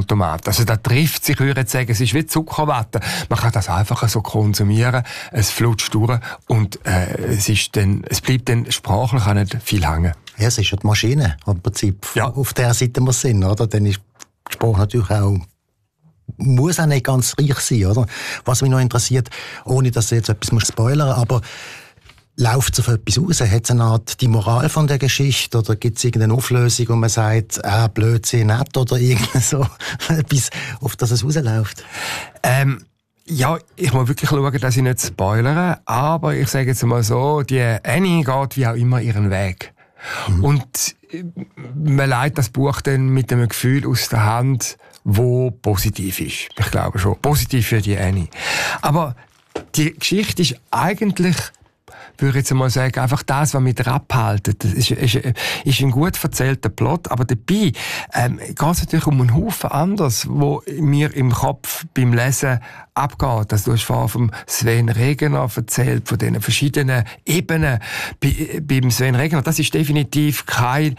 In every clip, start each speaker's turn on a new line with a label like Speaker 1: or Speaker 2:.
Speaker 1: Automat. Also da trifft sich, würde ich sagen, es ist wie Zuckerwatte. Man kann das einfach so konsumieren, es flutscht durch und es bleibt dann sprachlich auch nicht viel hängen.
Speaker 2: Ja, es ist ja die Maschine im Prinzip, auf der Seite wir sind, oder? Dann ist die Sprache natürlich auch, muss auch nicht ganz reich sein, oder? Was mich noch interessiert, ohne dass ich jetzt etwas spoilern muss, aber läuft es auf etwas raus? Hat es eine Art die Moral von der Geschichte oder gibt es irgendeine Auflösung, wo man sagt, Blödsinn nicht oder irgend so etwas, auf das es rausläuft?
Speaker 1: Ja, ich muss wirklich schauen, dass ich nicht spoilere, aber ich sage jetzt mal so, die Annie geht wie auch immer ihren Weg. Und man leitet das Buch dann mit einem Gefühl aus der Hand, wo positiv ist. Ich glaube schon. Positiv für die Annie. Aber die Geschichte ist eigentlich, würde ich jetzt mal sagen, einfach das, was mich abhält. Das ist ein gut erzählter Plot, aber dabei geht es natürlich um einen Haufen anderes, wo mir im Kopf beim Lesen abgeht. Also, du hast vorhin vom Sven Regner erzählt, von diesen verschiedenen Ebenen beim Sven Regner. Das ist definitiv keine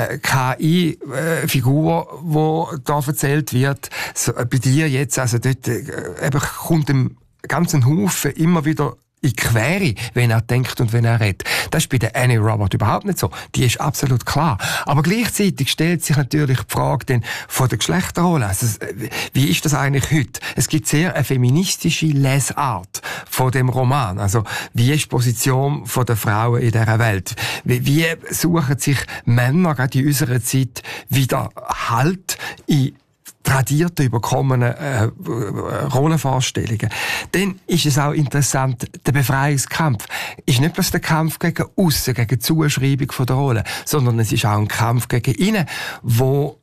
Speaker 1: KI-Figur, die da erzählt wird. So, bei dir jetzt, also dort kommt ein ganzen Haufen immer wieder in die Quere, wenn er denkt und wenn er redet. Das ist bei der Annie Robert überhaupt nicht so. Die ist absolut klar. Aber gleichzeitig stellt sich natürlich die Frage dann von der Geschlechterrolle. Also, wie ist das eigentlich heute? Es gibt sehr eine feministische Lesart von dem Roman. Also, wie ist die Position von der Frauen in dieser Welt? Wie suchen sich Männer gerade in unserer Zeit wieder Halt in tradierte, überkommene Rollenvorstellungen. Dann ist es auch interessant, der Befreiungskampf ist nicht bloß der Kampf gegen aussen, gegen die Zuschreibung von der Rolle, sondern es ist auch ein Kampf gegen innen, wo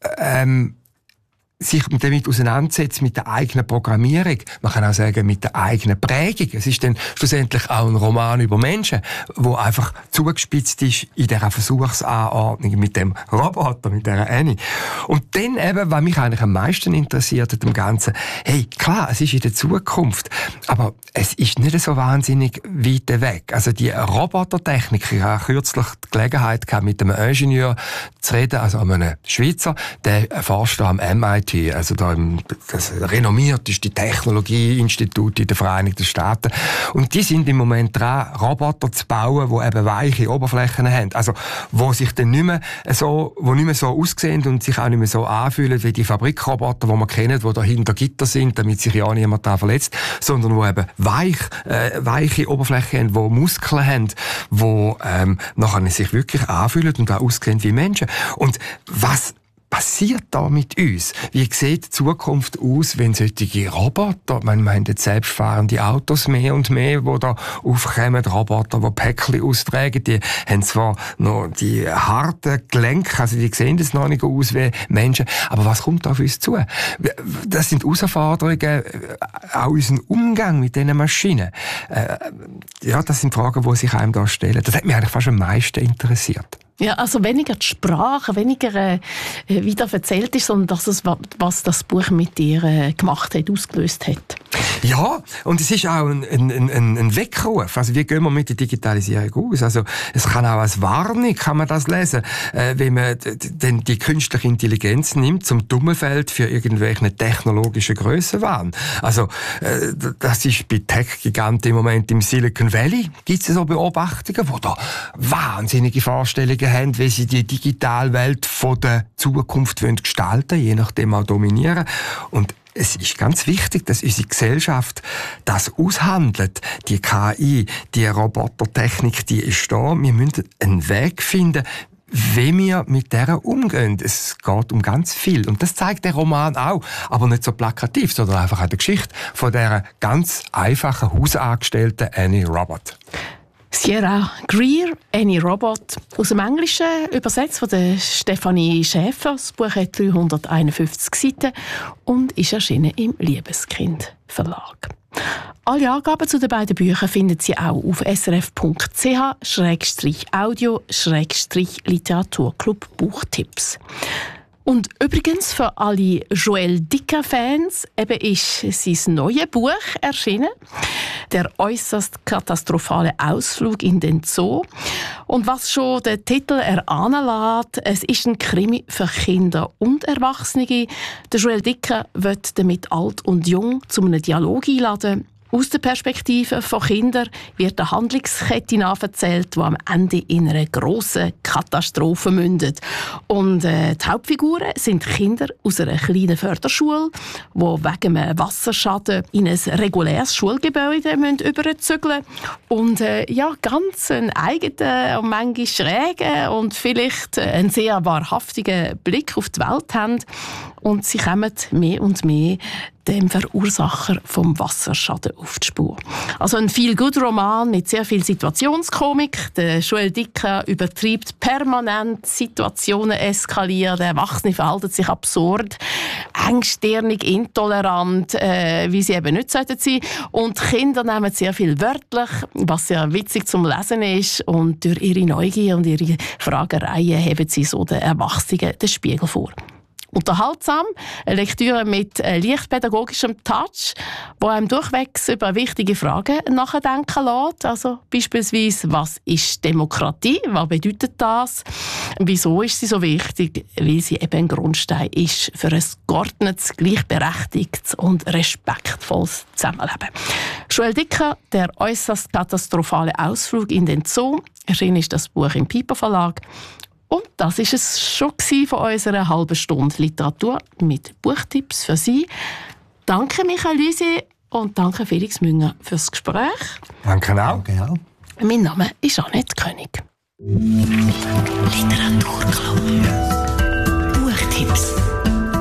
Speaker 1: sich damit auseinandersetzt mit der eigenen Programmierung. Man kann auch sagen, mit der eigenen Prägung. Es ist dann schlussendlich auch ein Roman über Menschen, wo einfach zugespitzt ist in dieser Versuchsanordnung mit dem Roboter, mit dieser Annie. Und dann eben, was mich eigentlich am meisten interessiert an dem Ganzen, hey, klar, es ist in der Zukunft, aber es ist nicht so wahnsinnig weit weg. Also die Robotertechnik, ich habe kürzlich die Gelegenheit gehabt, mit einem Ingenieur zu reden, also einem Schweizer, der forscht am MIT, also da das renommierteste Technologieinstitut in den Vereinigten Staaten. Und die sind im Moment dran, Roboter zu bauen, die eben weiche Oberflächen haben. Also, wo sich dann nicht mehr so aussehen und sich auch nicht mehr so anfühlen wie die Fabrikroboter, die man kennt, die da hinter Gitter sind, damit sich ja niemand da verletzt, sondern die eben weiche Oberflächen haben, die Muskeln haben, die nachher sich wirklich anfühlen und auch aussehen wie Menschen. Und was passiert da mit uns? Wie sieht die Zukunft aus, wenn solche Roboter, man meint jetzt selbstfahrende Autos mehr und mehr, die da aufkommen, Roboter, die Päckchen austragen, die haben zwar noch die harten Gelenke, also die sehen das noch nicht aus wie Menschen, aber was kommt da auf uns zu? Das sind Herausforderungen, auch unseren Umgang mit diesen Maschinen. Das sind Fragen, die sich einem da stellen. Das hat mich eigentlich fast am meisten interessiert.
Speaker 3: Ja, also weniger die Sprache, weniger wie das erzählt ist, sondern was das Buch mit dir gemacht hat, ausgelöst hat.
Speaker 1: Ja, und es ist auch ein Weckruf. Also wie gehen wir mit der Digitalisierung aus? Also es kann auch als Warnung, kann man das lesen, wenn man die künstliche Intelligenz nimmt zum Dummelfeld für irgendwelche technologischen Grössenwahn. Also das ist bei Tech-Giganten im Moment im Silicon Valley, gibt es so Beobachtungen, wo da wahnsinnige Vorstellungen haben, wie sie die Digitalwelt von der Zukunft gestalten wollen, je nachdem auch dominieren. Und es ist ganz wichtig, dass unsere Gesellschaft das aushandelt. Die KI, die Robotertechnik, die ist da. Wir müssen einen Weg finden, wie wir mit der umgehen. Es geht um ganz viel. Und das zeigt der Roman auch. Aber nicht so plakativ, sondern einfach an der Geschichte von dieser ganz einfachen Hausangestellten Annie Robert.
Speaker 3: Sierra Greer, Annie Robert, aus dem Englischen übersetzt von der Stefanie Schäfer. Das Buch hat 351 Seiten und ist erschienen im Liebeskind Verlag. Alle Angaben zu den beiden Büchern finden Sie auch auf srf.ch/audio/Literaturclub Buchtipps. Und übrigens für alle Joël Dicker-Fans eben ist sein neues Buch erschienen. Der äußerst katastrophale Ausflug in den Zoo. Und was schon der Titel erahnen lässt, es ist ein Krimi für Kinder und Erwachsene. Der Joël Dicker wird damit alt und jung zu einem Dialog einladen. Aus der Perspektive von Kindern wird eine Handlungskette nacherzählt, die am Ende in einer grossen Katastrophe mündet. Und die Hauptfiguren sind Kinder aus einer kleinen Förderschule, die wegen einem Wasserschaden in ein reguläres Schulgebäude überzügeln müssen. Und ganz einen eigenen und manchmal schrägen und vielleicht einen sehr wahrhaftigen Blick auf die Welt haben. Und sie kommen mehr und mehr dem Verursacher vom Wasserschaden auf die Spur. Also ein Feel-Good-Roman mit sehr viel Situationskomik. Der Joël Dicker übertreibt permanent, Situationen eskalieren, der Erwachsene verhalten sich absurd, engstirnig, intolerant, wie sie eben nicht sein sollten. Und die Kinder nehmen sehr viel wörtlich, was sehr witzig zum Lesen ist. Und durch ihre Neugier und ihre Fragereien heben sie so den Erwachsenen den Spiegel vor. Unterhaltsam, eine Lektüre mit leicht pädagogischem Touch, wo einem durchwegs über wichtige Fragen nachdenken lässt. Also beispielsweise, was ist Demokratie? Was bedeutet das? Wieso ist sie so wichtig? Weil sie eben ein Grundstein ist für ein geordnetes, gleichberechtigtes und respektvolles Zusammenleben. Joël Dicker, der äußerst katastrophale Ausflug in den Zoo. Erschienen ist das Buch im Piper Verlag. Und das war es schon von unserer halben Stunde Literatur mit Buchtipps für Sie. Danke Michael Lysi und danke Felix Münger fürs Gespräch.
Speaker 1: Danke auch.
Speaker 3: Mein Name ist Annette König.
Speaker 4: Literaturclub. Buchtipps.